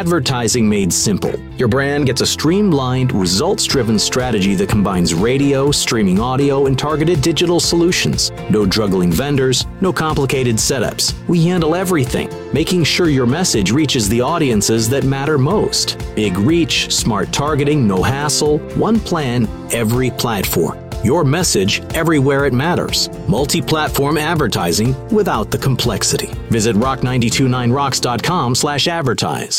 Advertising made simple. Your brand gets a streamlined, results-driven strategy that combines radio, streaming audio, and targeted digital solutions. No juggling vendors, no complicated setups. We handle everything, making sure your message reaches the audiences that matter most. Big reach, smart targeting, no hassle, one plan, every platform. Your message everywhere it matters. Multi-platform advertising without the complexity. Visit rock929rocks.com/advertise.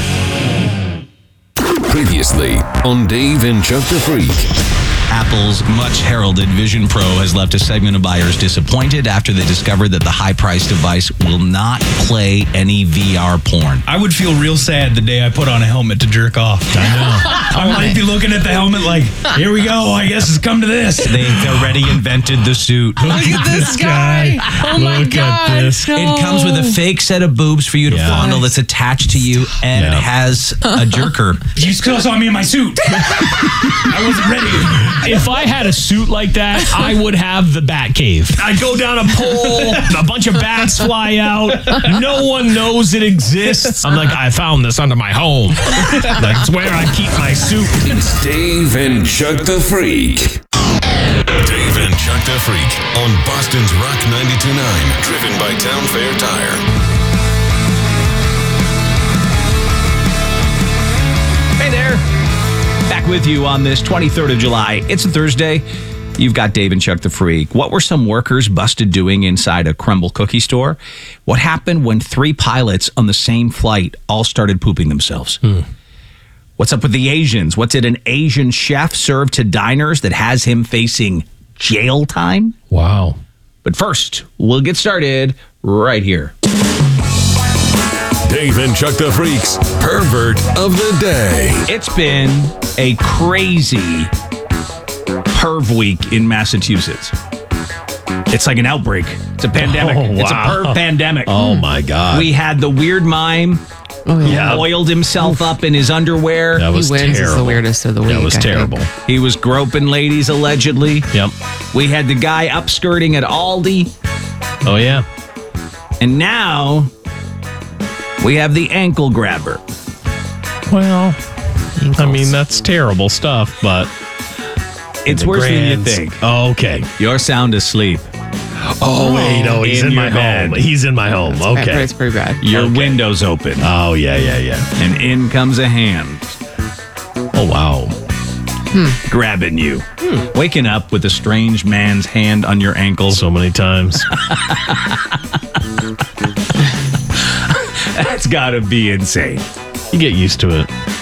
Previously on Dave and Chuck the Freak. Apple's much heralded Vision Pro has left a segment of buyers disappointed after they discovered that the high-priced device will not play any VR porn. I would feel real sad the day I put on a helmet to jerk off. I know. I might be looking at the helmet like, here we go. I guess it's come to this. They've already invented the suit. Look at this guy. Oh my Look God. at this. No. It comes with a fake set of boobs for you to fondle that's attached to you, and it has a jerker. You still saw me in my suit. I wasn't ready. If I had a suit like that, I would have the bat cave. I'd go down a pole, a bunch of bats fly out. No one knows it exists. I'm like, I found this under my home. That's where I keep my suit. It's Dave and Chuck the Freak. Dave and Chuck the Freak on Boston's Rock 92.9. Driven by Town Fair Tire. Hey there. Back with you on this 23rd of July. It's a Thursday. You've got Dave and Chuck the Freak. What were some workers busted doing inside a Crumble cookie store? What happened when 3 pilots on the same flight all started pooping themselves? What's up with the Asians? What did an Asian chef serve to diners that has him facing jail time? Wow. But first, we'll get started right here. Dave and Chuck the Freak's Pervert of the Day. It's been a crazy perv week in Massachusetts. It's like an outbreak. It's a pandemic. Oh, wow. It's a perv pandemic. Oh, my God. We had the weird mime who oiled himself up in his underwear. That was He wins terrible. is the weirdest of the week. That was I think. terrible. He was groping ladies, allegedly. Yep. We had the guy upskirting at Aldi. Oh, yeah. And now we have the ankle grabber. Well, I mean, that's terrible stuff, but It's worse than you think. Oh, okay. You're sound asleep. Oh, wait. Oh, he's in my home. He's in my home. But Okay. it's pretty bad. Your window's open. Oh, yeah. And in comes a hand. Oh, wow. Grabbing you. Waking up with a strange man's hand on your ankle. So many times. That's gotta be insane. You get used to it.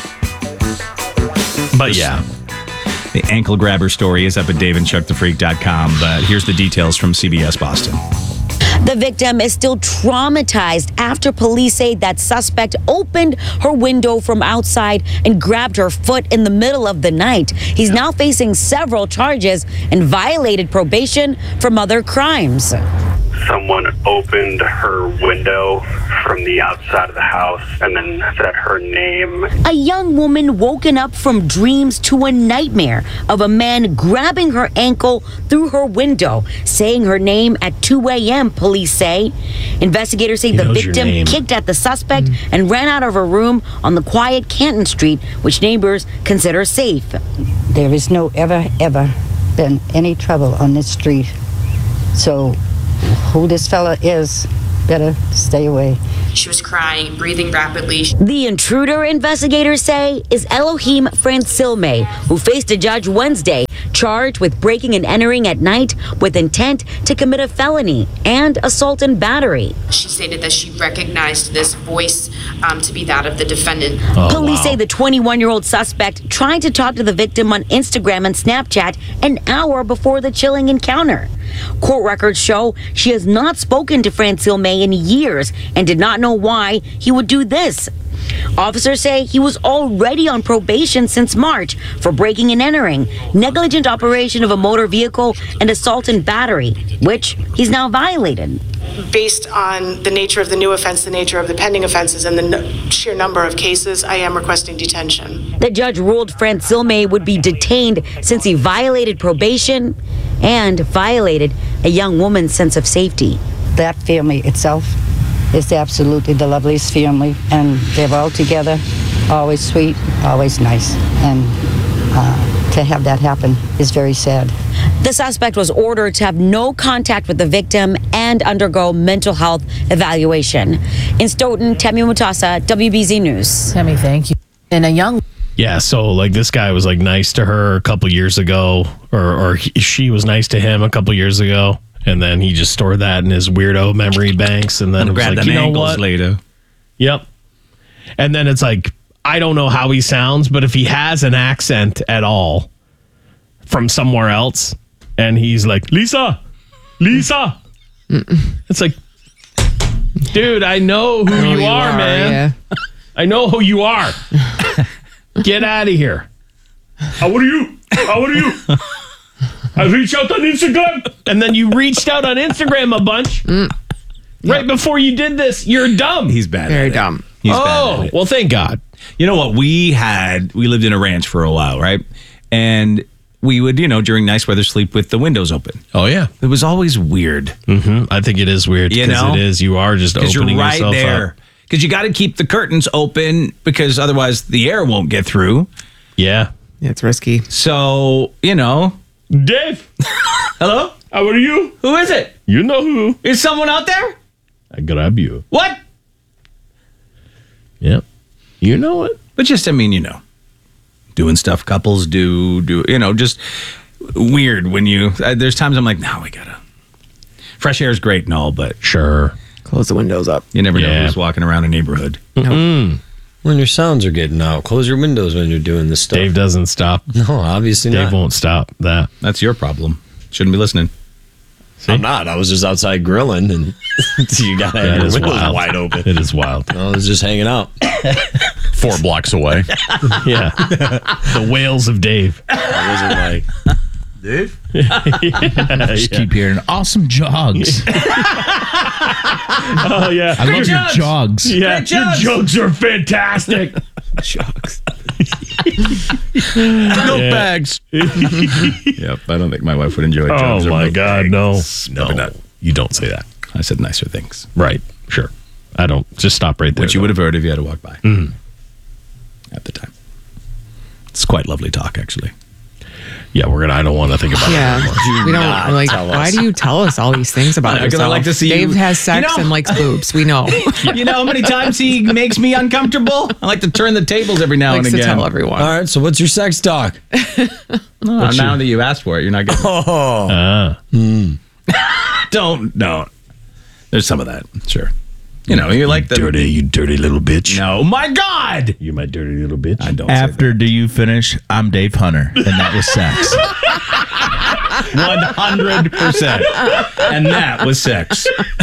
But yeah. The ankle grabber story is up at daveandchuckthefreak.com, but here's the details from CBS Boston. The victim is still traumatized after police say that suspect opened her window from outside and grabbed her foot in the middle of the night. He's now facing several charges and violated probation from other crimes. Someone opened her window from the outside of the house and then said her name. A young woman woken up from dreams to a nightmare of a man grabbing her ankle through her window, saying her name at 2 a.m., police say. Investigators say the knows your victim name. kicked at the suspect and ran out of her room on the quiet Canton Street, which neighbors consider safe. There is no ever been any trouble on this street. So who this fella is, better stay away. She was crying, breathing rapidly. The intruder, investigators say, is Elohim Francilme, who faced a judge Wednesday, charged with breaking and entering at night with intent to commit a felony and assault and battery. She stated that she recognized this voice to be that of the defendant. Police say the 21-year-old suspect tried to talk to the victim on Instagram and Snapchat an hour before the chilling encounter. Court records show she has not spoken to Francilme in years and did not know why he would do this. Officers say he was already on probation since March for breaking and entering, negligent operation of a motor vehicle, and assault and battery, which he's now violated. Based on the nature of the new offense, the nature of the pending offenses, and the sheer number of cases, I am requesting detention. The judge ruled Francilme would be detained since he violated probation and violated a young woman's sense of safety. That family itself is absolutely the loveliest family, and they're all together, always sweet, always nice. And to have that happen is very sad. The suspect was ordered to have no contact with the victim and undergo mental health evaluation. In Stoughton, Temi Mutasa, WBZ News. Temi, thank you. And a young... Yeah, so like this guy was like nice to her a couple years ago, or she was nice to him a couple years ago, and then he just stored that in his weirdo memory banks, and then it was grab like, them you know ankles what? later. Yep. And then it's like, I don't know how he sounds, but if he has an accent at all from somewhere else, and he's like, Lisa, it's like, dude, I know who you are, man. Yeah. I know who you are. Get out of here. How are you? I reached out on Instagram. And then you reached out on Instagram a bunch. Right before you did this. You're dumb. He's bad. Very at it. dumb. He's bad at it. Well, thank God. You know what? We lived in a ranch for a while, right? And we would, during nice weather, sleep with the windows open. Oh, yeah. It was always weird. Mm-hmm. I think it is weird. Because it is. You are just opening you're right yourself there. up. Because you got to keep the curtains open because otherwise the air won't get through. Yeah. Yeah, it's risky. So, Dave. Hello? How are you? Who is it? You know who. Is someone out there? I grab you. What? Yep. You know it. But just, doing stuff couples do, just weird when there's times I'm like, no, we gotta. Fresh air is great and all, but Sure. Close the windows up. you never know who's walking around a neighborhood. When your sounds are getting out, close your windows when you're doing this stuff. Dave doesn't stop. No, obviously Dave not. won't stop that. That's your problem. Shouldn't be listening. I'm not. I was just outside grilling, and you got to have your windows wide open. It is wild. I was just hanging out. 4 blocks away. Yeah. The whales of Dave. I wasn't like, Dave? Just keep hearing awesome jogs. Oh, yeah. I love your jogs. Yeah, Great your jugs. jokes are fantastic. Shucks. Milk bags. Yep, I don't think my wife would enjoy jugs. Oh, or my milk God, bags. no. Probably not. You don't say that. I said nicer things, Right. Sure. I don't. Just stop right there. which you would have heard if you had to walk by at the time. It's quite lovely talk, actually. Yeah, I don't want to think about Yeah. it. We don't like, why do you tell us all these things about Because yourself? I like to see Dave you- has sex and likes boobs. We know. You know how many times he makes me uncomfortable? I like to turn the tables every now Likes and to again. tell everyone. All right, so what's your sex talk? Now that you asked for it, you're not getting Don't. There's some of that, sure. You like the... You dirty little bitch. No, my God! You my dirty little bitch. I don't After Do You Finish, I'm Dave Hunter, and that was sex. 100%. And that was sex.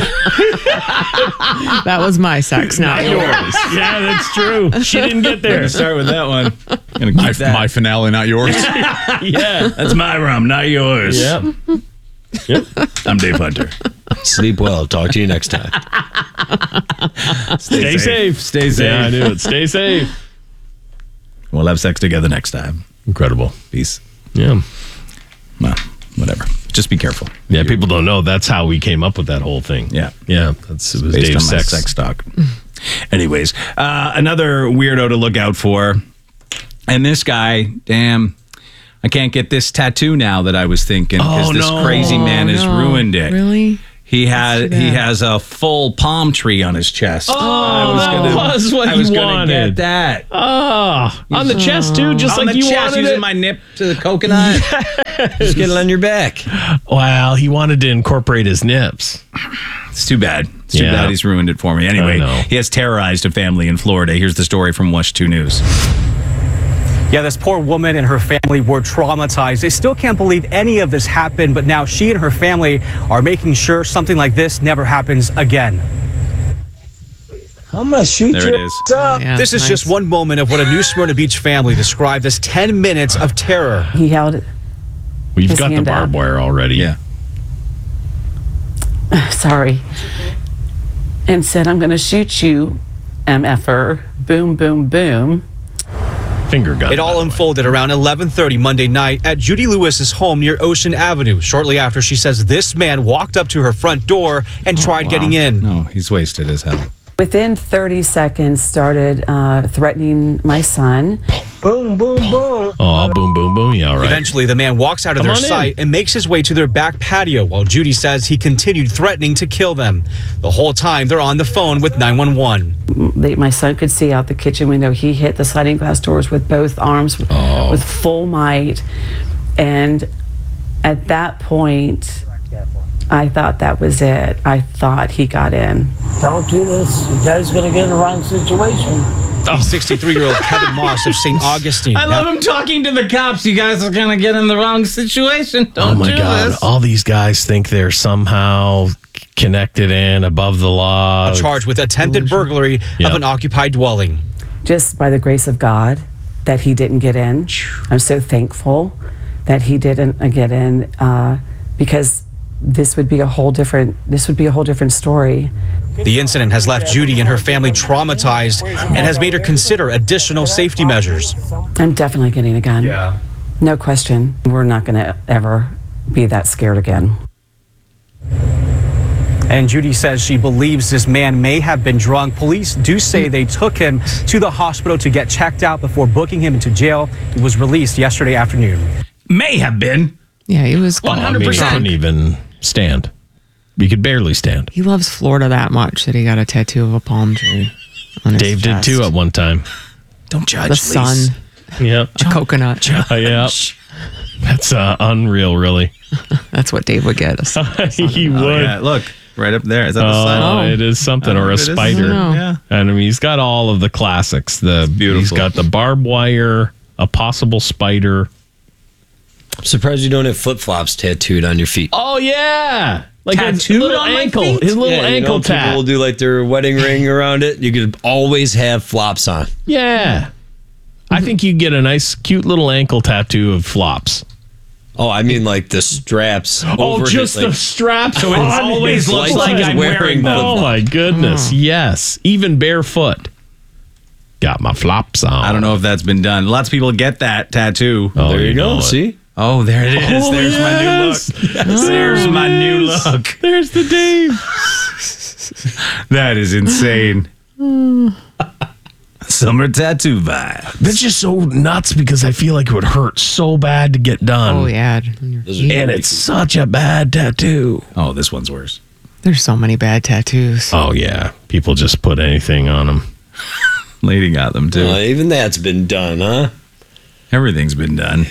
That was my sex, not yours. Yeah, that's true. She didn't get I'm there. going to start with that one. Gonna keep that. My finale, not yours. Yeah. That's my rum, not yours. Yep. I'm Dave Hunter. Sleep well. Talk to you next time. Stay safe. Stay safe. Yeah, I knew it. Stay safe. We'll have sex together next time. Incredible. Peace. Yeah. Well, whatever. Just be careful. Yeah, people don't know that's how we came up with that whole thing. Yeah. Yeah. It was Based Dave's on my sex. sex talk. Anyways, another weirdo to look out for. And this guy, damn, I can't get this tattoo now that I was thinking because this crazy man has ruined it. Really? He has a full palm tree on his chest. Oh, that was what I was he gonna wanted. get that. Oh, on the chest too, just on like the you chest, wanted using it. my nip to the coconut. Just get it on your back. Well, he wanted to incorporate his nips. It's too bad. It's too Yeah. bad he's ruined it for me. Anyway, I know. he has terrorized a family in Florida. Here's the story from Wush 2 News. Yeah, this poor woman and her family were traumatized. They still can't believe any of this happened, but now she and her family are making sure something like this never happens again. I'm gonna shoot There you. it is. Yeah, This is nice. just one moment of what a New Smyrna Beach family described as 10 minutes of terror. He held it. We've His got the hand out. barbed wire already. Yeah. Sorry. And said, I'm going to shoot you, MFer. Boom, boom, boom. finger gun. It all unfolded around 11:30 Monday night at Judy Lewis's home near Ocean Avenue. Shortly after, she says this man walked up to her front door and tried getting in. No, he's wasted as hell. Within 30 seconds, started threatening my son. Boom, boom, boom. Oh, boom, boom, boom. Yeah, all right. Eventually, the man walks out of their sight and makes his way to their back patio, while Judy says he continued threatening to kill them. The whole time, they're on the phone with 911. My son could see out the kitchen window. He hit the sliding glass doors with both arms with full might. And at that point, I thought that was it. I thought he got in. Don't do this. You guys are going to get in the wrong situation. 63-year-old Kevin Moss of St. Augustine. I love him talking to the cops. You guys are going to get in the wrong situation. Don't do this. All these guys think they're somehow connected in above the law. Charged with attempted burglary of an occupied dwelling. Just by the grace of God that he didn't get in. I'm so thankful that he didn't get in because this would be a whole different story. The incident has left Judy and her family traumatized and has made her consider additional safety measures. I'm definitely getting a gun. Yeah. No question. We're not going to ever be that scared again. And Judy says she believes this man may have been drunk. Police do say they took him to the hospital to get checked out before booking him into jail. He was released yesterday afternoon. May have been. Yeah, he was 100%. He couldn't even stand. He could barely stand. He loves Florida that much that he got a tattoo of a palm tree on his Dave chest. did too at one time. Don't judge. The sun. Yep. A coconut. Yep. That's unreal, really. That's what Dave would get. He would. Oh, yeah. Look, right up there. Is that the sun? It is something, or a spider. Yeah. And I mean, he's got all of the classics. Beautiful. He's got the barbed wire, a possible spider. I'm surprised you don't have flip-flops tattooed on your feet. Oh, yeah. Like Tattooed a little on my ankle. feet? His little ankle tat. People will do like their wedding ring around it. You could always have flops on. Yeah. I think you get a nice, cute little ankle tattoo of flops. Oh, I mean like the straps. over just it, the straps. So it always looks like I'm wearing them. Oh, my goodness. Yes. Even barefoot. Got my flops on. I don't know if that's been done. Lots of people get that tattoo. Oh, there you go. know it. See? Oh, there it is. There's my new look. Yes. There's my new look. There's the Dave. That is insane. Summer tattoo vibe. That's just so nuts because I feel like it would hurt so bad to get done. Oh, yeah. And it's such a bad tattoo. Oh, this one's worse. There's so many bad tattoos. Oh, yeah. People just put anything on them. Lady got them, too. Even that's been done, huh? Everything's been done.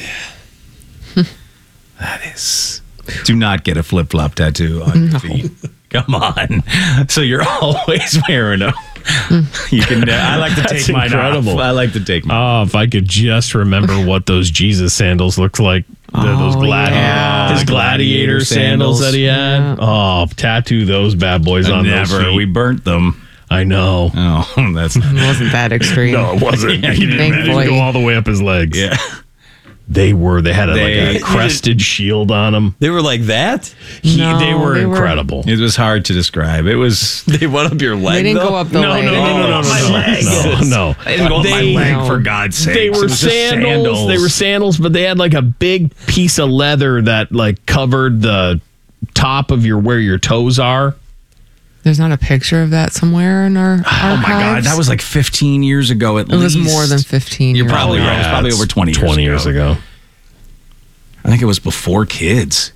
That is... Do not get a flip-flop tattoo on your feet. Come on. So you're always wearing them. You can. I like to take mine off. I like to take mine. Oh, if I could just remember what those Jesus sandals looked like. Those his gladiator sandals that he had. Yeah. Oh, tattoo those bad boys on those feet. We burnt them. I know. Oh, that's It wasn't that extreme. No, it wasn't. Yeah, He didn't go all the way up his legs. Yeah. They had a crested shield on them. They were like that? They were incredible. It was hard to describe. It was. They went up your leg. They didn't go up the leg. No. They didn't go up my leg, for God's sake. They were sandals. They were sandals, but they had like a big piece of leather that like covered the top of where your toes are. There's not a picture of that somewhere in our archives? Oh my God, that was like 15 years ago at least. It was more than 15 You're years probably ago. right. It was probably over 20 years ago. 20 years ago. I think it was before kids.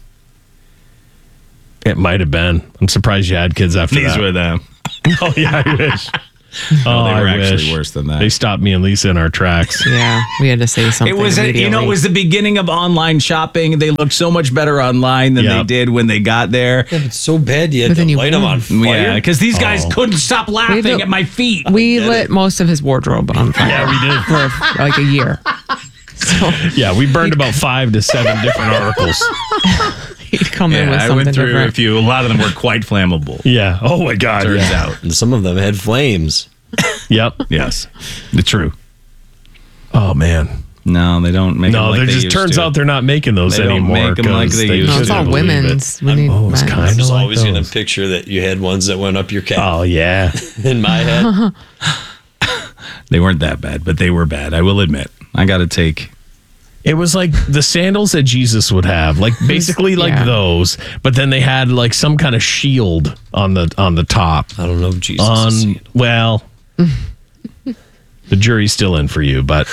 It might have been. I'm surprised you had kids after that. These were them. Oh, yeah, I wish. Oh, they were I actually wish. worse than that. They stopped me and Lisa in our tracks. Yeah, we had to say something. It was, it was the beginning of online shopping. They looked so much better online than they did when they got there. Yeah, it's so bad you had to light them on fire. Yeah, because these guys couldn't stop laughing at my feet. We lit most of his wardrobe on fire. Yeah, we did. For like a year. So Yeah, we burned about 5 to 7 different articles. he'd come in with I something went through different. a few. A lot of them were quite flammable. Yeah. Oh, my God. Turns yeah. out. And some of them had flames. Yep. Yes. The true. Oh, man. No, they don't make them No, like there they just used turns to. out they're not making those They don't anymore. make 'em like 'cause they used No, it's all couldn't believe women's. it. We need Oh, it's men's. kind I of was like always going those. to picture that you had ones that went up your calf. Oh, yeah. In my head. They weren't that bad, but they were bad. I will admit. I got to take. It was like the sandals that Jesus would have, like basically like those, but then they had like some kind of shield on the top. I don't know if Jesus. Well, the jury's still in for you, but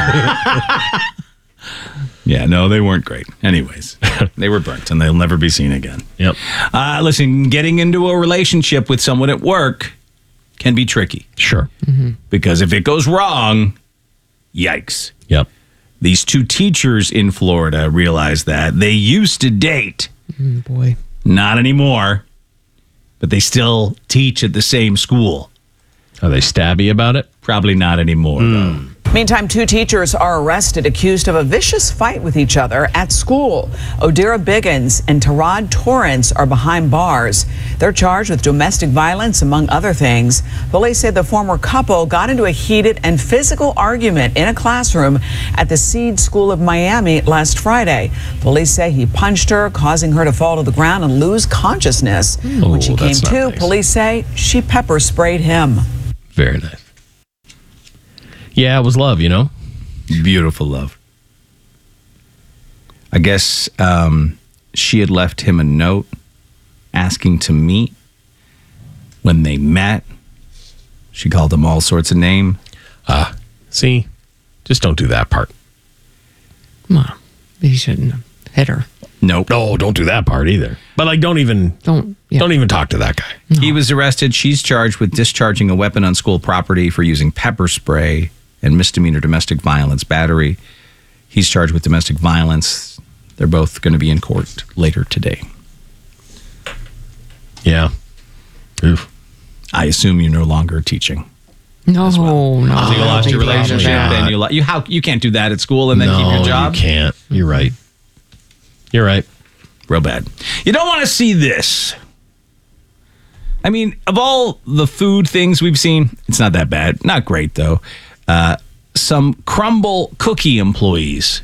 yeah, no, they weren't great. Anyways, they were burnt and they'll never be seen again. Yep. Listen, getting into a relationship with someone at work can be tricky. Sure. Because if it goes wrong, yikes. Yep. These two teachers in Florida realized that they used to date. Boy. Not anymore, but they still teach at the same school. Are they stabby about it? Probably not anymore, though. Meantime, 2 teachers are arrested accused of a vicious fight with each other at school. Odira Biggins and Tarad Torrance are behind bars. They're charged with domestic violence, among other things. Police say the former couple got into a heated and physical argument in a classroom at the Seed School of Miami last Friday. Police say he punched her, causing her to fall to the ground and lose consciousness. When she came to, nice. Police say she pepper sprayed him. Very nice. Yeah, it was love, you know? Beautiful love. I guess she had left him a note asking to meet. When they met, she called him all sorts of names. See? Just don't do that part. Come on. He shouldn't have hit her. Nope. No, don't do that part either. But like, don't even talk to that guy. No. He was arrested. She's charged with discharging a weapon on school property for using pepper spray and misdemeanor domestic violence battery. He's charged with domestic violence. They're both going to be in court later today. Yeah. Oof. I assume you're no longer teaching. No, So you no. lost your Probably relationship, not. then you can't do that at school and then keep your job. You can't. You're right. You're right. Real bad. You don't want to see this. I mean, of all the food things we've seen, it's not that bad. Not great, though. Some Crumble cookie employees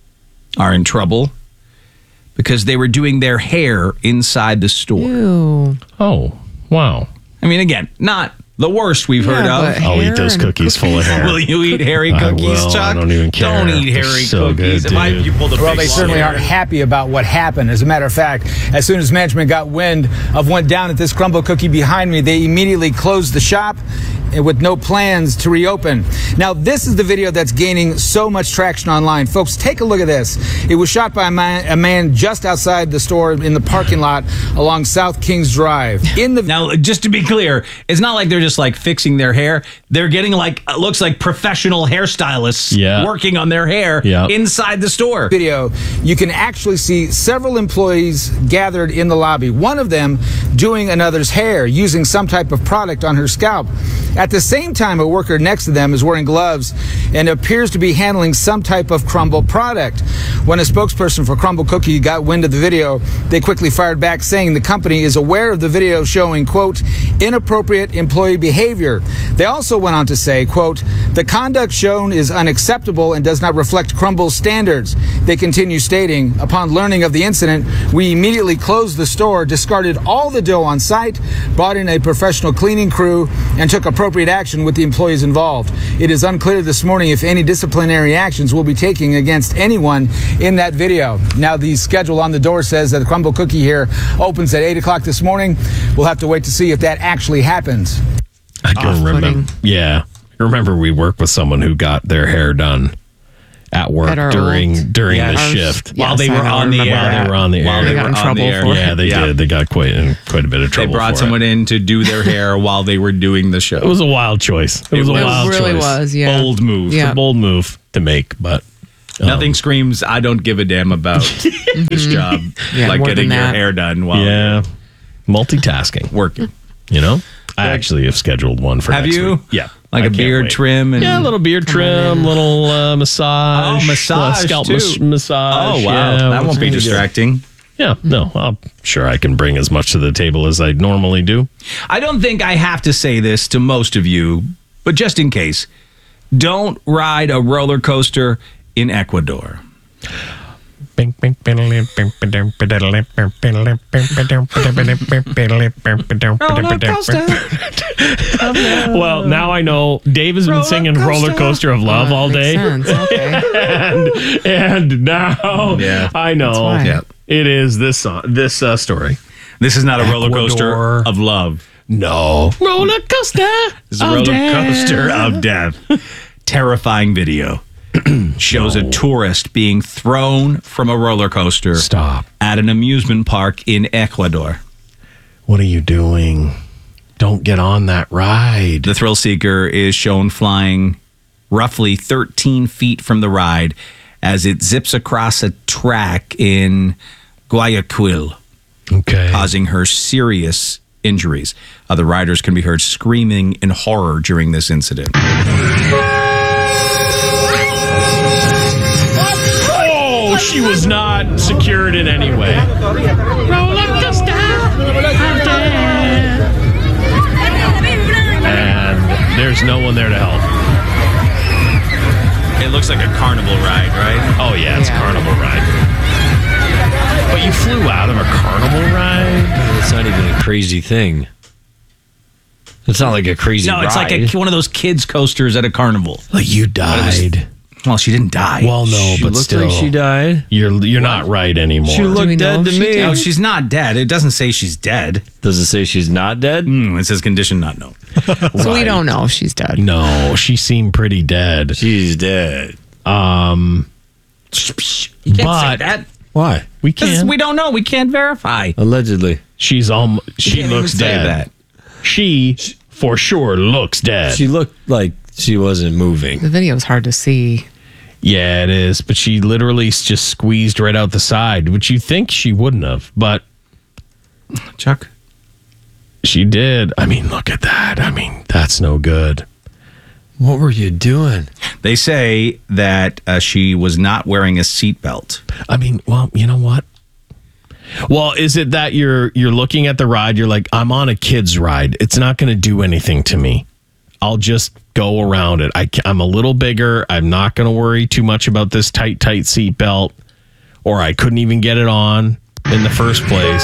are in trouble because they were doing their hair inside the store. Ew. Oh, wow. I mean, again, not the worst we've heard of. I'll eat those cookies full of hair. Will you eat hairy I cookies, will. Chuck? I don't even care. Don't eat They're hairy so cookies. good, If dude. you pulled a Well, big they certainly long aren't hair. happy about what happened. As a matter of fact, as soon as management got wind of what went down at this Crumble cookie behind me, they immediately closed the shop with no plans to reopen. Now, this is the video that's gaining so much traction online. Folks, take a look at this. It was shot by a man just outside the store in the parking lot along South Kings Drive. Now, just to be clear, it's not like they're just like fixing their hair. They're getting like, it looks like professional hairstylists working on their hair inside the store. Video, you can actually see several employees gathered in the lobby. One of them doing another's hair using some type of product on her scalp. At the same time, a worker next to them is wearing gloves and appears to be handling some type of Crumble product. When a spokesperson for Crumble Cookie got wind of the video, they quickly fired back saying the company is aware of the video showing, quote, inappropriate employee behavior. They also went on to say, quote, the conduct shown is unacceptable and does not reflect Crumble's standards. They continue stating, upon learning of the incident, we immediately closed the store, discarded all the dough on site, brought in a professional cleaning crew, and took appropriate action with the employees involved. It is unclear this morning if any disciplinary actions will be taken against anyone in that video. Now, the schedule on the door says that the Crumble Cookie here opens at 8 o'clock this morning. We'll have to wait to see if that actually happens. I can remember. Yeah. I remember we worked with someone who got their hair done at work during the shift. While they were on the air. While they were on the air. While they were on the air. Yeah, they did. They got quite a bit of trouble. They brought someone in to do their hair while they were doing the show. It was a wild choice. It was a wild choice. It really was, yeah. Bold move. It's a bold move to make, but nothing screams, I don't give a damn about this job. Yeah, like more getting than your that. hair done while multitasking. working. You know? I actually have scheduled one for Have next you? week. Yeah. Like I a can't beard wait. trim? And Yeah, a little beard trim, little massage. Oh, massage, scalp too. massage. Oh, wow. Yeah, That won't be we're gonna do- distracting. Yeah, no, I'm sure I can bring as much to the table as I normally do. I don't think I have to say this to most of you, but just in case, don't ride a roller coaster in Ecuador. Well, now I know Dave has been singing Roller Coaster of Love all day. and now I know it is this song, this story. This is not a roller coaster of love. No. Roller coaster. This is a roller coaster of death. Terrifying video. Shows a tourist being thrown from a roller coaster. Stop. At an amusement park in Ecuador. What are you doing? Don't get on that ride. The thrill seeker is shown flying roughly 13 feet from the ride as it zips across a track in Guayaquil, causing her serious injuries. Other riders can be heard screaming in horror during this incident. Oh, she was not secured in any way. Roller coaster. And there's no one there to help. It looks like a carnival ride, right? Oh, yeah, it's a carnival ride. But you flew out of a carnival ride? It's not even a crazy thing. It's not like a crazy ride. No, it's like one of those kids' coasters at a carnival. Like you died. Well, she didn't die. Well, no, She but looked still. like she died. You're not right anymore. She looked dead to me. No, she's not dead. It doesn't say she's dead. Does it say she's not dead? It says condition not known. So we don't know if she's dead. No, she seemed pretty dead. She's dead. You can't say that. Why? We can. We don't know. We can't verify. Allegedly. She can't looks even say dead. that. She for sure looks dead. She looked like she wasn't moving. The video's hard to see. Yeah, it is. But she literally just squeezed right out the side, which you think she wouldn't have. But Chuck, she did. I mean, look at that. I mean, that's no good. What were you doing? They say that she was not wearing a seatbelt. I mean, well, you know what? Well, is it that you're looking at the ride, you're like, I'm on a kid's ride. It's not going to do anything to me. I'll just go around it. I'm a little bigger. I'm not going to worry too much about this tight seatbelt, or I couldn't even get it on in the first place.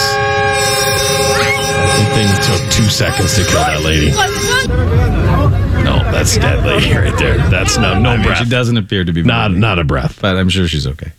The thing took 2 seconds to kill that lady. No, that's dead lady right there. That's no breath. She doesn't appear to be not a breath, but I'm sure she's okay.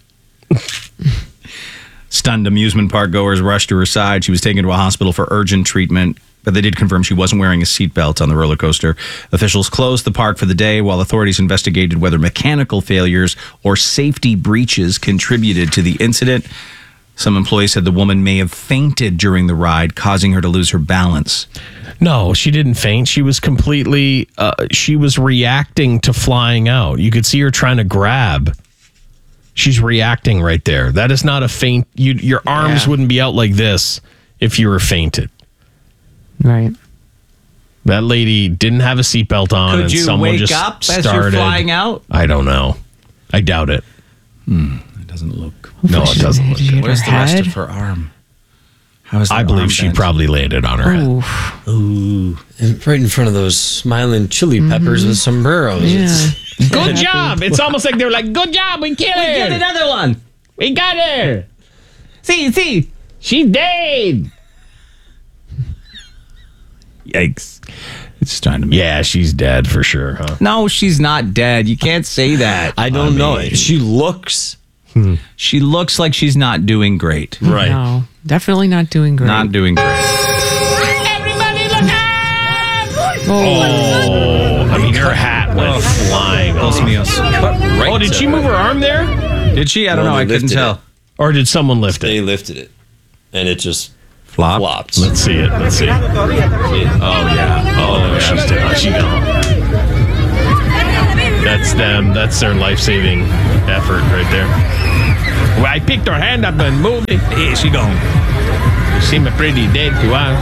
Stunned amusement park goers rushed to her side. She was taken to a hospital for urgent treatment, but they did confirm she wasn't wearing a seatbelt on the roller coaster. Officials closed the park for the day while authorities investigated whether mechanical failures or safety breaches contributed to the incident. Some employees said the woman may have fainted during the ride, causing her to lose her balance. No, she didn't faint. She was completely, she was reacting to flying out. You could see her trying to grab. She's reacting right there. That is not a faint. Your arms wouldn't be out like this if you were fainted. Right. That lady didn't have a seatbelt on, Could you someone wake just up started as you're flying out? I don't know. I doubt it. It doesn't look. No, it doesn't look good. Where's the rest of her arm? How is I believe she probably landed on her head. Ooh. And right in front of those smiling chili peppers with sombreros. Yeah. Good job. It's almost like they were like, good job. We killed her. We get another one. We got her. See. She's dead. Yikes. It's trying to. Yeah, she's dead for sure, huh? No, she's not dead. You can't say that. I don't know. She looks. She looks like she's not doing great. Right. No, definitely not doing great. Not doing great. Everybody look out! Oh, I mean, her hat went flying. Oh, did she move her arm there? Did she? I don't know. I couldn't tell. Or did someone lift it? They lifted it. And it just flopped. Let's see it. Oh, yeah. Oh, she's dead. She gone. That's them. That's their life-saving effort right there. Well, I picked her hand up and moved it. Hey, she gone. She seemed pretty dead to us.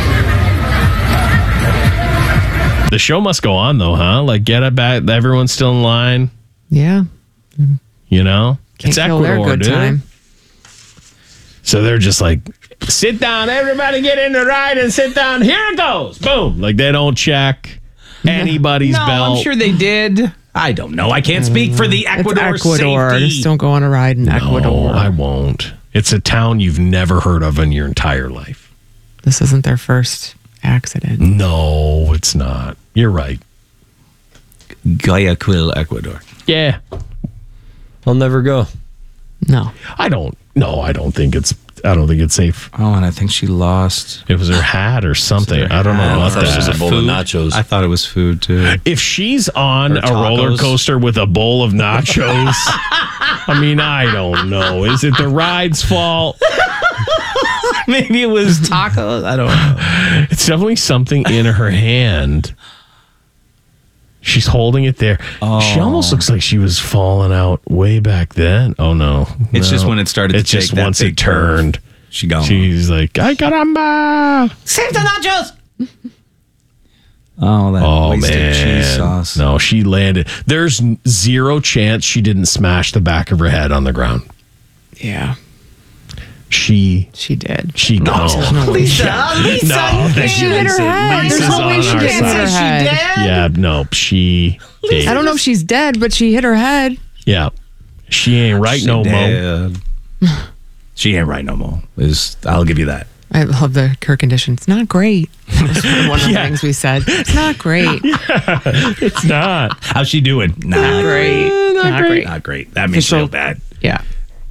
The show must go on, though, huh? Like, get it back. Everyone's still in line. Yeah. You know? Can't it's kill Ecuador, their good dude. time. So they're just like, sit down. Everybody get in the ride and sit down. Here it goes. Boom. Like, they don't check anybody's belt. I'm sure they did. I don't know. I can't speak for the Ecuador It's Ecuador. safety. Just don't go on a ride in Ecuador. I won't. It's a town you've never heard of in your entire life. This isn't their first accident. No, it's not. You're right. Guayaquil, Ecuador. Yeah. I'll never go. No. I don't think it's safe. Oh, and I think she lost. It was her hat or something. I don't know I about thought it was that. a bowl of nachos. I thought it was food too. If she's on Or a roller tacos. coaster with a bowl of nachos, I mean, I don't know. Is it the ride's fault? Maybe it was tacos. I don't know. It's definitely something in her hand. She's holding it there. She almost looks like she was falling out way back then. Oh no! It's just when it started to It's just take that once big it turned. She gone. She's like, "Ay caramba!" Save the nachos. Oh, that wasted cheese sauce. No, she landed. There's zero chance she didn't smash the back of her head on the ground. Yeah. She did. She gone. There's no way. Lisa, No, thank She you, hit her Lisa. head. Lisa's There's no way on she our didn't side. hit her head. Yeah, no, she did. I don't know if she's dead, but she hit her head. Yeah, she ain't right no more. She ain't right no more. I'll give you that. I love her condition. It's not great. That's one of the things we said. It's not great. It's not. How's she doing? Not great. Not great. Not great. That makes me feel bad. Yeah.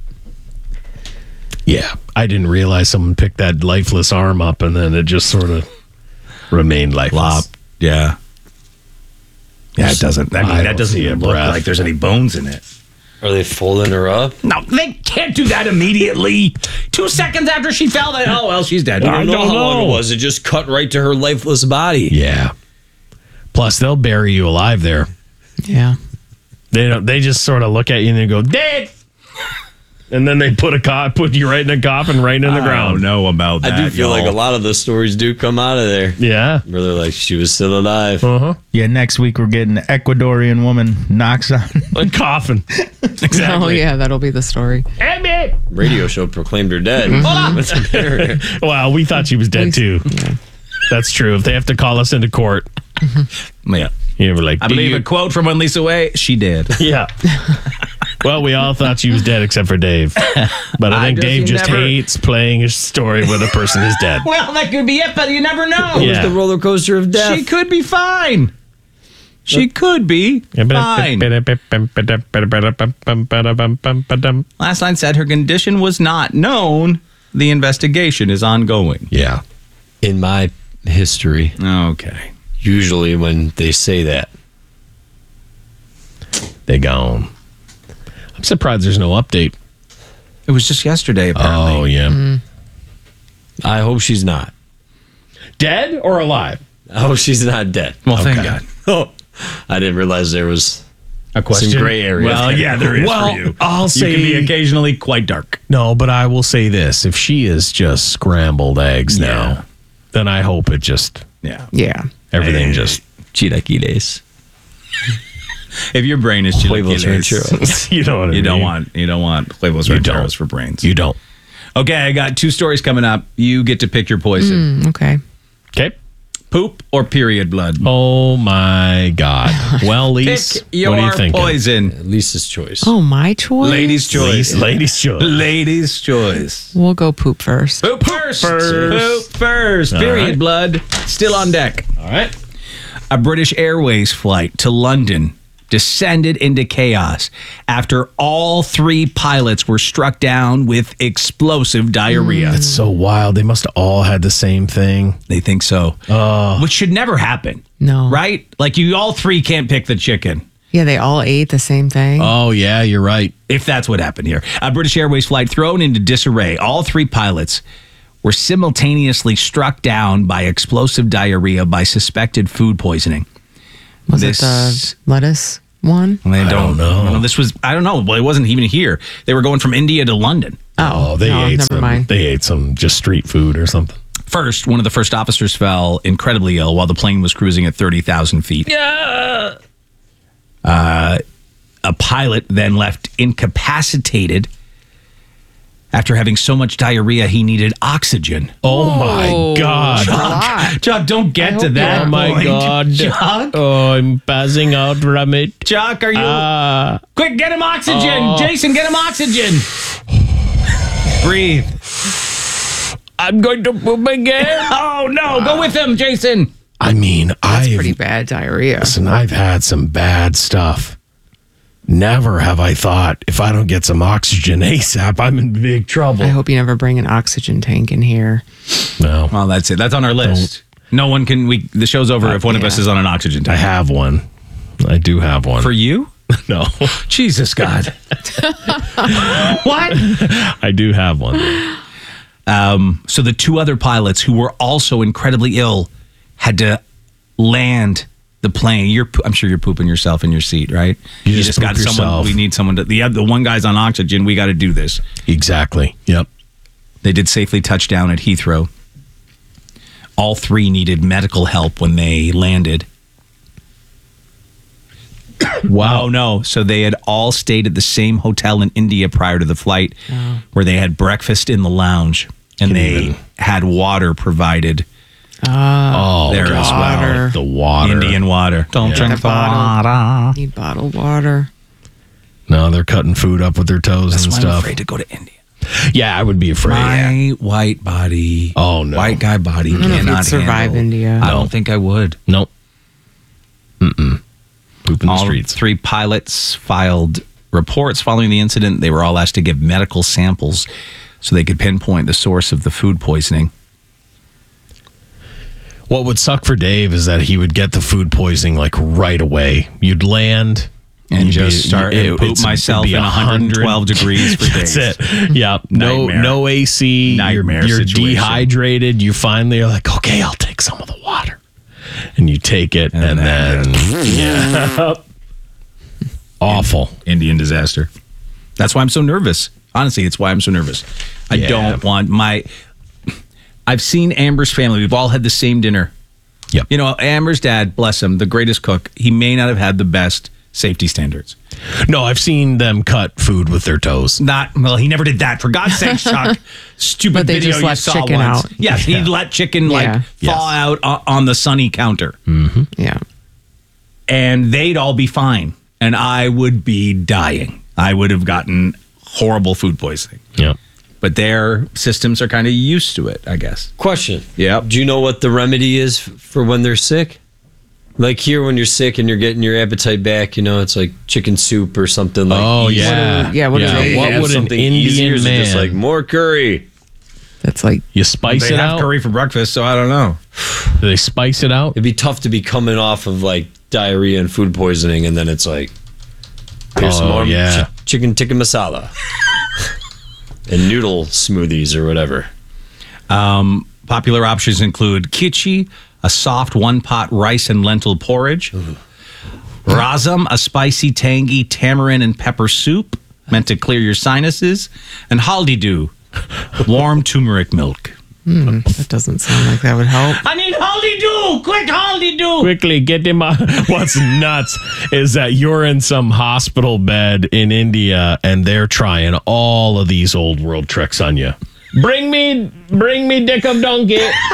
Yeah, I didn't realize someone picked that lifeless arm up and then it just sort of remained lifeless. Yeah. Yeah, it doesn't. I mean, I that don't doesn't see a even look breath. like there's any bones in it. Are they folding her up? No, they can't do that immediately. 2 seconds after she fell, she's dead. I don't know how long it was. It just cut right to her lifeless body. Yeah. Plus, they'll bury you alive there. Yeah. They don't. They just sort of look at you and they go dead, and then they put you right in a coffin, right in the ground. I don't know about that. I do feel like a lot of the stories do come out of there. Yeah. Where they're like, she was still alive. Uh-huh. Yeah, next week we're getting an Ecuadorian woman knocks on a coffin. Exactly. Oh, yeah, that'll be the story. Radio show proclaimed her dead. Well, we thought she was dead too. Yeah. That's true. If they have to call us into court, Yeah. you were like, I believe a quote from when Lisa Way, she did. Yeah. Well, we all thought she was dead except for Dave. But I think Dave just hates playing a story where the person is dead. Well, that could be it, but you never know. Yeah. The roller coaster of death. She could be fine. She could be fine. Last night said her condition was not known. The investigation is ongoing. Yeah. In my history, Okay. usually when they say that, They gone. I'm surprised there's no update. It was just yesterday, apparently. Oh, yeah. I hope she's not. Dead or alive? I hope she's not dead. Well, thank God. Oh, I didn't realize there was A question? some gray area. Well, yeah, there is Well, for you. I'll say- You can be occasionally quite dark. No, but I will say this. If she is just scrambled eggs now, then I hope it just, Yeah. Yeah. everything just, chilaquiles. If your brain is Huevos chilaquiles, rancheros. you know what I you mean. don't want huevos You rancheros don't. for brains. You don't. Okay, I got 2 stories coming up. You get to pick your poison. Okay. Okay. Poop or period blood? Oh, my God. Well, Lise, Pick your what do you think? poison. Lisa's choice. Oh, my choice? Ladies' choice. Ladies' choice. Ladies' choice. We'll go poop first. Poop first. first. Poop first. All Period right. blood. Still on deck. All right. A British Airways flight to London descended into chaos after all 3 pilots were struck down with explosive diarrhea. It's so wild. They must have all had the same thing. They think so. Which should never happen. No. Right? Like you all 3 can't pick the chicken. Yeah, they all ate the same thing. Oh, yeah, you're right. If that's what happened here. A British Airways flight thrown into disarray. All 3 pilots were simultaneously struck down by explosive diarrhea by suspected food poisoning. Was it the lettuce one? I don't know. This was, I don't know. Well, it wasn't even here. They were going from India to London. Oh, They no, ate never some. mind. They ate some just street food or something. First, one of the first officers fell incredibly ill while the plane was cruising at 30,000 feet. Yeah. A pilot then left incapacitated After having so much diarrhea, he needed oxygen. Oh my God. Chuck, don't get to that. Oh my point. God. Chuck? Oh, I'm passing out from it. Chuck, are you... Quick, get him oxygen. Jason, get him oxygen. Breathe. I'm going to poop again. Oh, no. Go with him, Jason. I mean, That's pretty bad diarrhea. Listen, I've had some bad stuff. Never have I thought, if I don't get some oxygen ASAP, I'm in big trouble. I hope you never bring an oxygen tank in here. No. Well, that's it. That's on our list. No one can... The show's over if one of us is on an oxygen tank. I have one. I do have one. For you? No. Jesus, God. What? I do have one. So the two other pilots who were also incredibly ill had to land the plane. I'm sure you're pooping yourself in your seat, right? You just got poop someone. yourself. We need someone to. The one guy's on oxygen. We got to do this. Exactly. Yep. They did safely touch down at Heathrow. All three needed medical help when they landed. Wow. Oh, no. So they had all stayed at the same hotel in India prior to the flight, where they had breakfast in the lounge, and they had water provided. There as well. The water. Indian water. Don't drink the water. Need bottled water. No, they're cutting food up with their toes That's and why stuff. I'm afraid to go to India. Yeah, I would be afraid. My white body. Oh, no. White guy body I don't know if cannot you'd survive handle. India. I don't think I would. Nope. Mm-mm. Poop in the All streets. three pilots filed reports following the incident. They were all asked to give medical samples so they could pinpoint the source of the food poisoning. What would suck for Dave is that he would get the food poisoning like right away. You'd land And just start and poop myself in 112 degrees for days. That's it. Yeah. Nightmare. No AC. Nightmare You're situation. dehydrated. You finally are like, okay, I'll take some of the water. And you take it and then yeah. Awful. Indian disaster. That's why I'm so nervous. Honestly, it's why I'm so nervous. I don't want I've seen Amber's family. We've all had the same dinner. Yep. You know, Amber's dad, bless him, the greatest cook. He may not have had the best safety standards. No, I've seen them cut food with their toes. He never did that. For God's sake, Chuck. Stupid But they video just you let saw chicken once. out. Yes, he'd let chicken thaw out on the sunny counter. Mm-hmm. Yeah. And they'd all be fine. And I would be dying. I would have gotten horrible food poisoning. Yeah. But their systems are kind of used to it, I guess. Question. Yeah. Do you know what the remedy is for when they're sick? Like here, when you're sick and you're getting your appetite back, you know, it's like chicken soup or something like. Oh, easy. yeah. What do they What have would an something easier, Indian or is it man? just like more curry? That's like You spice They it have out? curry for breakfast, so I don't know. Do they spice it out? It'd be tough to be coming off of like diarrhea and food poisoning, and then it's like, here's some more chicken tikka masala and noodle smoothies or whatever. Popular options include khichdi, a soft one-pot rice and lentil porridge. Rasam, a spicy, tangy tamarind and pepper soup meant to clear your sinuses. And haldi do, warm turmeric milk. that doesn't sound like that would help. I need haldi do! Quick haldi do! Quickly, get him out. What's nuts is that you're in some hospital bed in India and they're trying all of these old world tricks on you. Bring me dick of donkey.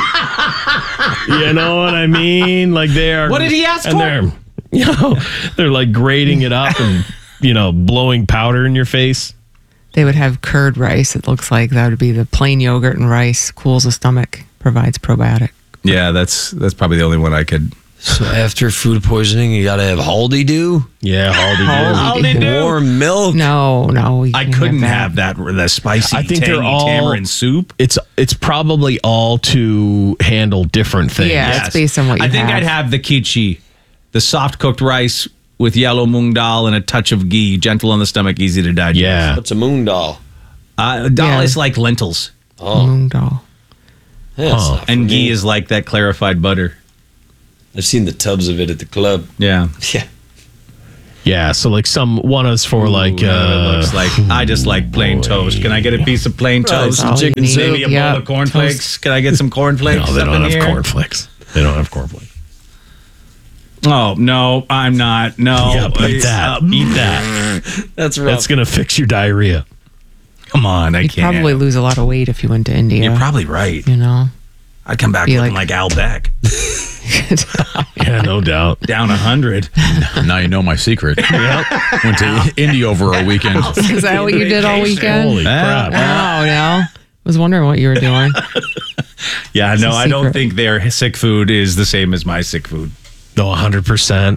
You know what I mean? Like they're. What did he ask for? They're like grating it up and blowing powder in your face. They would have curd rice. It looks like that would be the plain yogurt and rice. Cools the stomach, provides probiotic. Yeah, that's probably the only one I could. So after food poisoning, you got to have haldi do? Yeah, Haldi do. Warm milk? No. I couldn't have that. The spicy, I think tangy they're all tamarind soup. It's probably all to handle different things. Yeah, it's based on what you I think have. I'd have the khichdi, the soft cooked rice with yellow moong dal and a touch of ghee, gentle on the stomach, easy to digest. Yeah. What's a moong dal? Dal is like lentils. Moong dal. Yeah, it's not for And ghee me. is like that clarified butter. I've seen the tubs of it at the club. Yeah. Yeah. Yeah, so like one is for like it looks like I just like plain toast. Can I get a piece of plain toast? some chicken soup. Maybe a bowl of cornflakes. Can I get some cornflakes? No, they up don't in have here? cornflakes. They don't have cornflakes. Oh no, I'm not. No, Yeah, eat that. Eat that. That's rough. That's gonna fix your diarrhea. Come on, I You'd can't. probably lose a lot of weight if you went to India. You're probably right. You know? I'd come back Be looking like Al Beck. Yeah, no doubt. Down 100. Now you know my secret. Went to India over a weekend. Is that what you did all weekend? Holy crap. Oh, no. Was wondering what you were doing. Yeah, It's no, a I don't secret. think their sick food is the same as my sick food. No, 100%.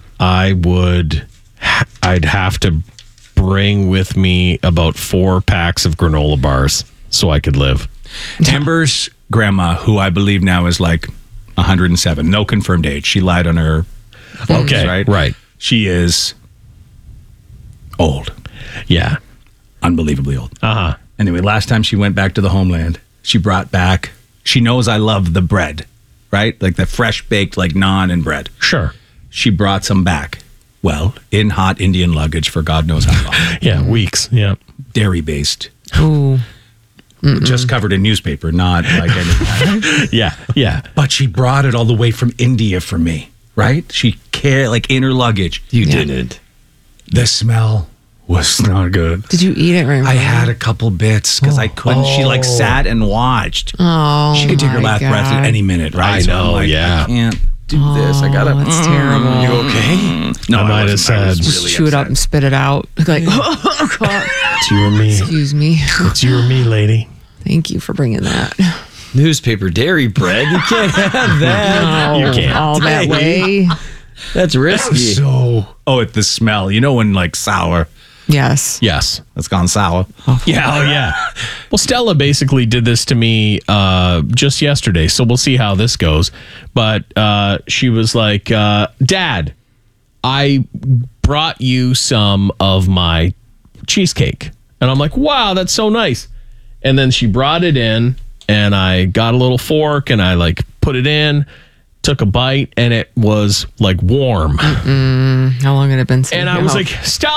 I'd have to bring with me about 4 packs of granola bars so I could live. Amber's grandma, who I believe now is like 107, no confirmed age. She lied on her. Okay, right. She is old. Yeah. Unbelievably old. Uh-huh. Anyway, last time she went back to the homeland, she brought back, she knows I love the bread, right? Like the fresh baked, like naan and bread. Sure. She brought some back. Well, in hot Indian luggage for God knows how long. Yeah, weeks. Yeah. Dairy based. Ooh. Just covered in newspaper, not like anything. Yeah. But she brought it all the way from India for me, right? She carried like in her luggage. You didn't. The smell was not good. Did you eat it right away? I had a couple bits because I couldn't. She like sat and watched. Oh, She could take her my last breath at God. any minute, right? I So I'm know, like, yeah. I can't do this. I gotta. That's terrible. You okay? No, I might have said, Just chew it up and spit it out. Like, it's you or me. excuse me. It's you or me, lady. Thank you for bringing that. Newspaper dairy bread. You can't have that. No, You can't. all that way. That's risky. Oh, it's the smell. You know when like sour. Yes. Yes. It's gone sour. Yeah. Oh, yeah. Well, Stella basically did this to me just yesterday, so we'll see how this goes. But she was like, Dad, I brought you some of my cheesecake. And I'm like, wow, that's so nice. And then she brought it in, and I got a little fork, and I like put it in, took a bite, and it was like warm. How long had it been sitting And I was out? like,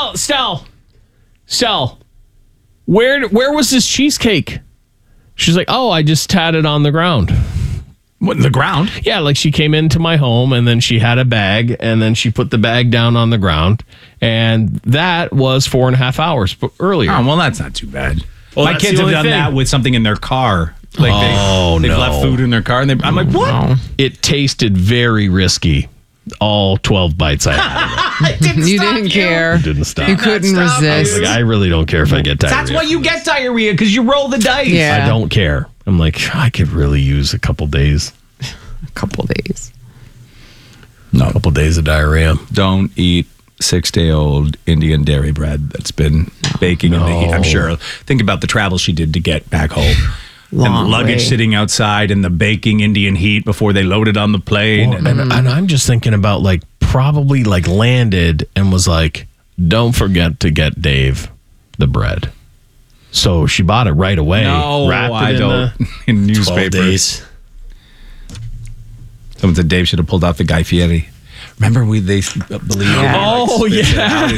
Stell, where was this cheesecake? She's like, oh, I just had it on the ground. What, the ground? Yeah, like she came into my home and then she had a bag and then she put the bag down on the ground. And that was 4.5 hours earlier. Oh, well, that's not too bad. Well, My that's kids the have only done thing. that with something in their car. Like they've left food in their car, and I'm like, what? It tasted very risky. All 12 bites I had. you didn't care. It didn't stop. You couldn't I was resist. like, I really don't care if I get diarrhea. That's why you get diarrhea, because you roll the dice. Yeah. I don't care. I'm like, I could really use a couple days. A couple days. No. A couple days of diarrhea. Don't eat 6-day-old Indian dairy bread that's been baking in the heat. I'm sure. Think about the travel she did to get back home. And Long luggage way. sitting outside in the baking Indian heat before they loaded on the plane. Well, and I'm just thinking about like probably like landed and was like, don't forget to get Dave the bread. So she bought it right away. No, wrapped it I in don't. In newspapers. 12 days. Someone said Dave should have pulled out the Guy Fieri. Remember they believe. Oh, yeah.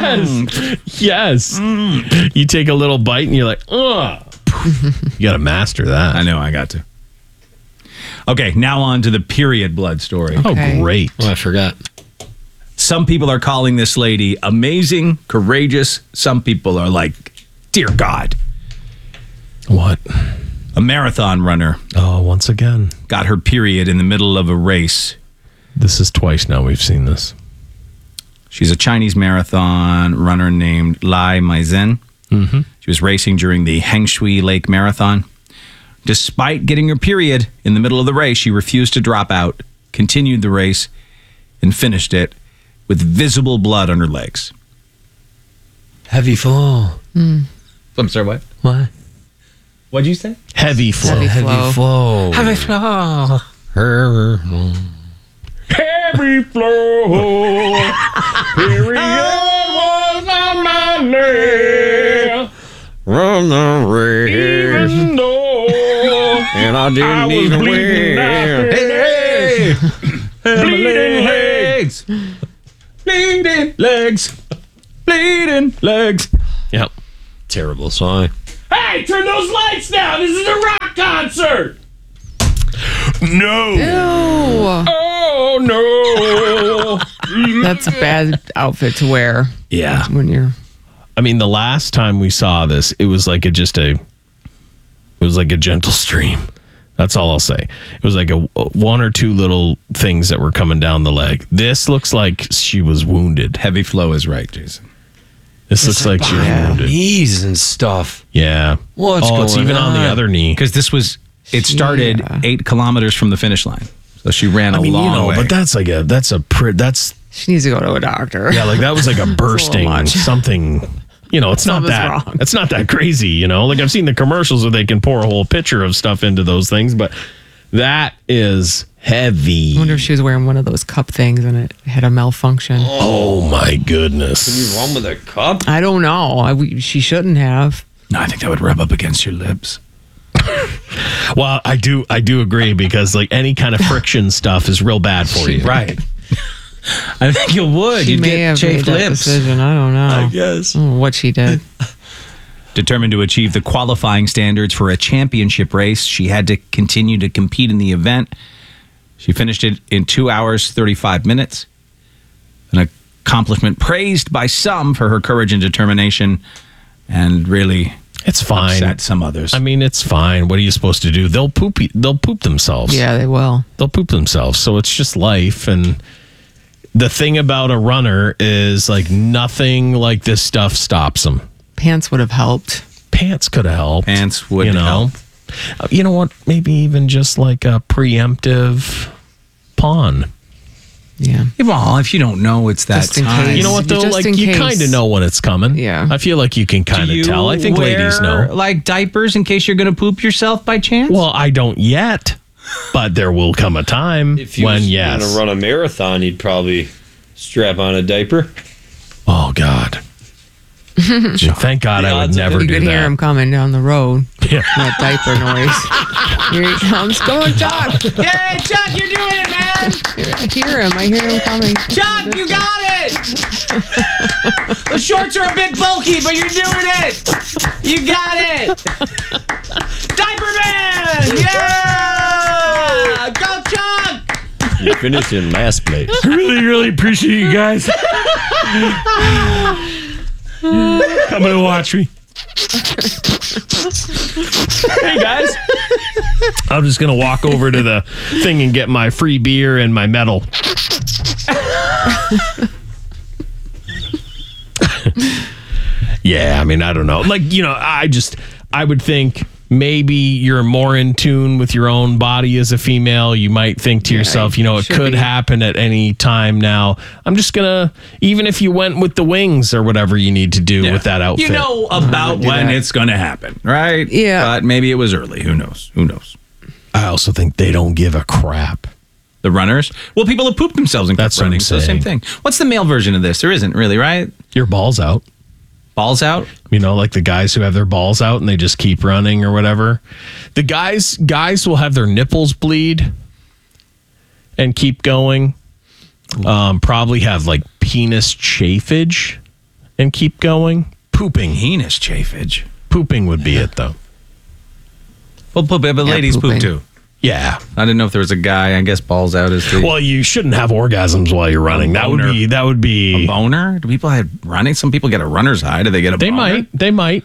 Yes. You take a little bite and you're like, ugh. You got to master that. I know, I got to. Okay, now on to the period blood story. Okay. Oh, great. Oh, I forgot. Some people are calling this lady amazing, courageous. Some people are like, dear God. What? A marathon runner Oh, once again. got her period in the middle of a race. This is twice now we've seen this. She's a Chinese marathon runner named Lai Maizhen. Mm-hmm. She was racing during the Hengshui Lake Marathon. Despite getting her period in the middle of the race, she refused to drop out, continued the race, and finished it with visible blood on her legs. Heavy fall. I'm sorry, what? What? What'd you say? Heavy flow. Heavy flow. Heavy flow. Heavy flow. Period was on my leg. From the race. Even though And I didn't I was even bleeding win. Hey! bleeding legs. Bleeding legs. Bleeding legs. Yep. Terrible song. Hey, turn those lights down. This is a rock concert. No. Ew. Oh, no. That's a bad outfit to wear Yeah. when you're. I mean, the last time we saw this, it was like a gentle stream. That's all I'll say. It was like a one or two little things that were coming down the leg. This looks like she was wounded. Heavy flow is right, Jason. This looks like she was wounded. Knees and stuff. Yeah. What's going it's even on the other knee. Because it started 8 kilometers from the finish line. So she ran a long way. But that's She needs to go to a doctor. Yeah, like that was like a bursting something. It's not that wrong. It's not that crazy, Like I've seen the commercials where they can pour a whole pitcher of stuff into those things, but that is heavy. I wonder if she was wearing one of those cup things and it had a malfunction. Oh my goodness. Can you run with a cup? I don't know. She shouldn't have. No, I think that would rub up against your lips. Well, I do agree because like any kind of friction stuff is real bad for you. Right. I think you would. She You'd may get have made chafed that lips. decision. I don't know. I guess. I don't know what she did. Determined to achieve the qualifying standards for a championship race, she had to continue to compete in the event. She finished it in 2 hours, 35 minutes. An accomplishment praised by some for her courage and determination, and really it's fine. upset some others. I mean, it's fine. What are you supposed to do? They'll poop themselves. Yeah, they will. They'll poop themselves. So it's just life. And the thing about a runner is like nothing like this stuff stops them. Pants would have helped. Pants could have helped. Pants would help. You know what? Maybe even just like a preemptive pawn. Yeah. Well, if you don't know it's that Just in time. case. You know what though? Just Like in you case. kind of know when it's coming. Yeah. I feel like you can kind Do of you tell. I think wear, ladies know. like diapers in case you're going to poop yourself by chance? Well, I don't yet, but there will come a time If you when was yes. going to run a marathon, you'd probably strap on a diaper. Oh God. Thank God I would never You do could hear that. him coming down the road. Yeah. That diaper noise. Here he comes. Come on, Chuck. Hey, Chuck, you're doing it, man! I hear him. I hear him coming. Chuck, you got it! The shorts are a bit bulky, but you're doing it! You got it! Diaper Man! Yeah! Go, Chuck! You finished in last place. I really, really appreciate you guys coming to watch me. Hey guys, I'm just gonna walk over to the thing and get my free beer and my medal. Yeah, I mean, I don't know. Like, I would think maybe you're more in tune with your own body as a female. You might think to yourself, it could happen at any time now. I'm just going to, even if you went with the wings or whatever you need to do with that outfit. You know about when it's going to happen, right? Yeah. But maybe it was early. Who knows? I also think they don't give a crap. The runners? Well, people have pooped themselves in That's what I'm running, so same saying. thing. What's the male version of this? There isn't really, right? Your balls out. Balls out? Like the guys who have their balls out and they just keep running or whatever. The guys will have their nipples bleed and keep going. Probably have like penis chafage and keep going. Pooping. Penis chafage. Pooping would be it though. Well, but ladies pooping. poop too. Yeah. I didn't know if there was a guy. I guess balls out is the... Well, you shouldn't have orgasms while you're running. That would be a boner. Do people have running? Some people get a runner's high. Do they get a boner? They might.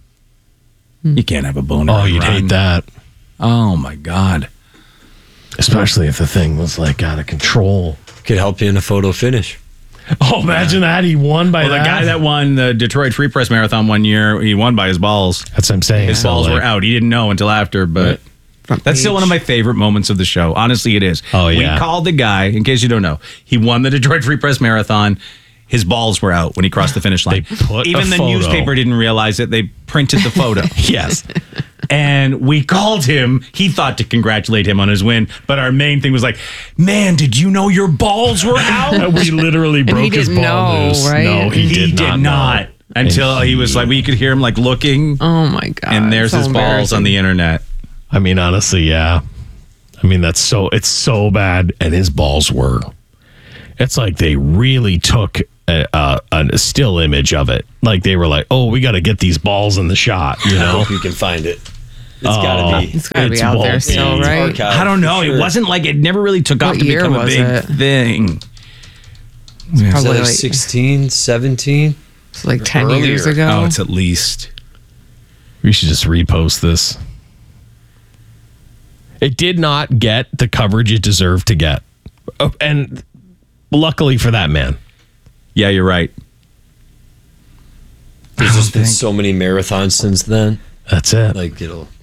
You can't have a boner. Oh, and you'd run. hate that. Oh my God. Especially if the thing was like out of control. Could help you in a photo finish. Oh, imagine that. He won by The guy that won the Detroit Free Press Marathon one year, he won by his balls. That's what I'm saying. His balls were out. He didn't know until after, but... That's still one of my favorite moments of the show. Honestly, it is. Oh, yeah. We called the guy, in case you don't know. He won the Detroit Free Press Marathon. His balls were out when he crossed the finish line. Even the newspaper didn't realize it. They printed the photo. Yes. And we called him. He thought to congratulate him on his win. But our main thing was like, man, did you know your balls were out? We literally broke his ball loose. Right? No, he did not. Until he was like, we could hear him like looking. Oh my God. And there's so his balls on the internet. I mean, honestly, yeah. I mean, it's so bad. And his balls were. It's like they really took a still image of it. Like they were like, oh, we got to get these balls in the shot. I hope you can find it. It's got to be out there still, right? I don't know. It wasn't like it never really took off to year become a was big it? thing. It's Probably like like 16, 17. It's like 10 years ago. Oh, it's at least. We should just repost this. It did not get the coverage it deserved to get. Oh, and luckily for that man. Yeah, you're right. There's just been so many marathons since then. That's it. Like, it'll...